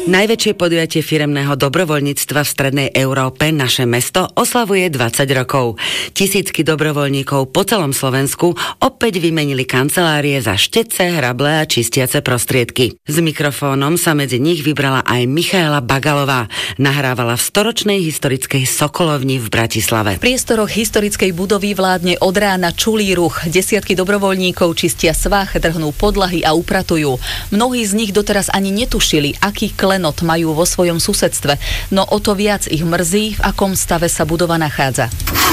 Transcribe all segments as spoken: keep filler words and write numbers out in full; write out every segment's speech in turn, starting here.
Najväčšie podujatie firemného dobrovoľníctva v strednej Európe, naše mesto, oslavuje dvadsať rokov. Tisícky dobrovoľníkov po celom Slovensku opäť vymenili kancelárie za štece, hrable a čistiace prostriedky. S mikrofónom sa medzi nich vybrala aj Michaela Bagalová. Nahrávala v storočnej historickej Sokolovni v Bratislave. V priestoroch historickej budovy vládne od rána čulý ruch. Desiatky dobrovoľníkov čistia svah, drhnú podlahy a upratujú. Mnohí z nich doteraz ani netušili, aký klenot majú vo svojom susedstve, no o to viac ich mrzí, v akom stave sa budova nachádza.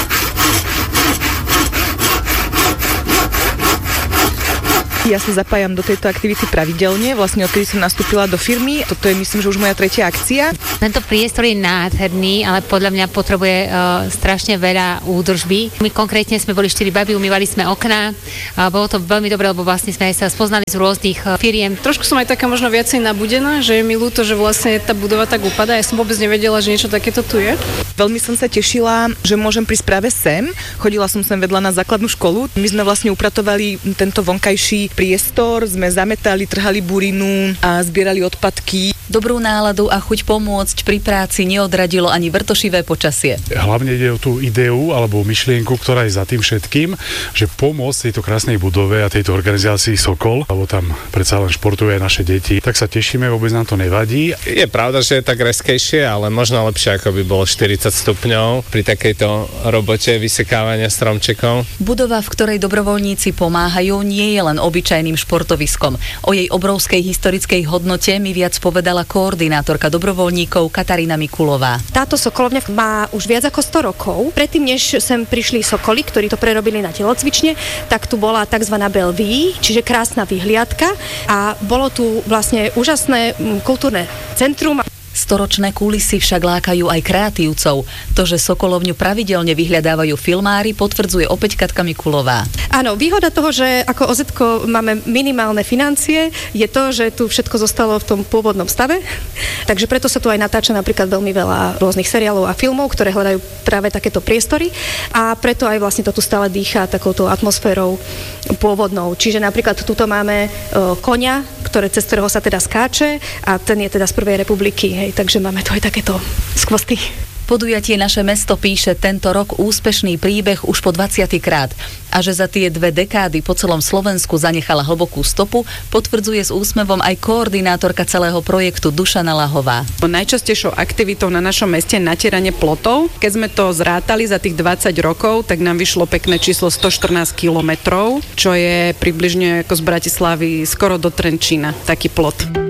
Ja sa zapájam do tejto aktivity pravidelne, vlastne odkedy som nastúpila do firmy. Toto je, myslím, že už moja tretia akcia. Tento priestor je nádherný, ale podľa mňa potrebuje uh, strašne veľa údržby. My konkrétne sme boli štyri baby, umývali sme okná. Uh, bolo to veľmi dobré, lebo vlastne sme sa spoznali z rôznych uh, firiem. Trošku som aj taká možno viacej nabudená, že je mi ľúto, že vlastne tá budova tak upadá. Ja som vôbec nevedela, že niečo takéto tu je. Veľmi som sa tešila, že môžem prísť práve sem. Chodila som sem vedľa na základnú školu. My sme vlastne upratovali tento vonkajší priestor, sme zametali, trhali burinu a zbierali odpadky. Dobrú náladu a chuť pomôcť pri práci neodradilo ani vrtošivé počasie. Hlavne ide o tú ideu alebo myšlienku, ktorá je za tým všetkým, že pomôcť tejto krásnej budove a tejto organizácii Sokol, lebo tam predsa len športujú aj naše deti, tak sa tešíme, vôbec nám to nevadí. Je pravda, že je tak reskejšie, ale možno lepšie, ako by bolo štyridsať stupňov pri takejto robote vysekávania stromčekov. Budova, v ktorej dobrovoľníci pomáhajú, nie je len obyčajným športoviskom. O jej obrovskej historickej hodnote mi viac povedala koordinátorka dobrovoľníkov Katarína Mikulová. Táto Sokolovňa má už viac ako sto rokov. Predtým, než sem prišli Sokoli, ktorí to prerobili na telocvične, tak tu bola tzv. Bellevue, čiže krásna vyhliadka a bolo tu vlastne úžasné kultúrne centrum. Storočné kulisy však lákajú aj kreatívcov. To, že Sokolovňu pravidelne vyhľadávajú filmári, potvrdzuje opäť Katka Mikulová. Áno, výhoda toho, že ako ó zetko máme minimálne financie, je to, že tu všetko zostalo v tom pôvodnom stave. Takže preto sa tu aj natáča napríklad veľmi veľa rôznych seriálov a filmov, ktoré hľadajú práve takéto priestory a preto aj vlastne to tu stále dýcha takouto atmosférou pôvodnou. Čiže napríklad tuto máme o, koňa, ktoré, cez ktorého sa teda skáče a ten je teda z Prvej republiky. Hej, takže máme tu aj takéto skvosty. Podujatie Naše mesto píše tento rok úspešný príbeh už po dvadsiaty krát. A že za tie dve dekády po celom Slovensku zanechala hlbokú stopu, potvrdzuje s úsmevom aj koordinátorka celého projektu Dušana Lahová. Najčastejšou aktivitou na našom meste je natieranie plotov. Keď sme to zrátali za tých dvadsať rokov, tak nám vyšlo pekné číslo stoštrnásť kilometrov, čo je približne ako z Bratislavy skoro do Trenčína, taký plot.